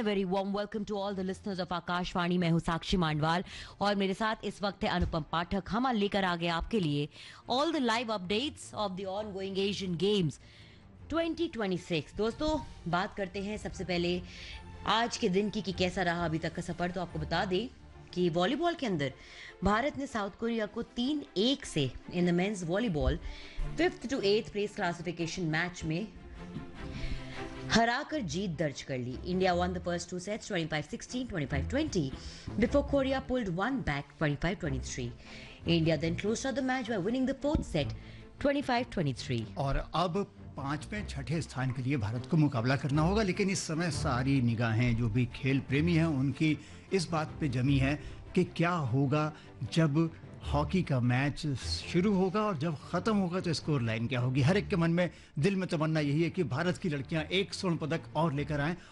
Very warm welcome to all the listeners of Akashvani. मैं हूं साक्षी मांडवाल और मेरे साथ इस वक्त है अनुपम पाठक। हम आज लेकर आ गए आपके लिए all the live updates of the on going Asian games 2026। दोस्तों, बात करते हैं सबसे पहले आज के दिन की कि कैसा रहा अभी तक का सफर। तो आपको बता दें कि वॉलीबॉल के अंदर भारत ने साउथ कोरिया को 3-1 से in the mains volleyball 5th to 8th place classification match में हराकर जीत दर्ज कर ली। India won the first two sets 25-16, 25-20 before Korea pulled one back 25-23. India then closed out the match by winning the fourth set 25-23. और अब 5वें छठे स्थान के लिए भारत को मुकाबला करना होगा, लेकिन इस समय सारी निगाहें जो भी खेल प्रेमी हैं उनकी इस बात पे जमी है कि क्या होगा जब हॉकी का मैच शुरू होगा और जब खत्म होगा तो स्कोर लाइन क्या होगी। हर एक के मन में दिल में तमन्ना यही है कि भारत की लड़कियां एक स्वर्ण पदक और लेकर आएं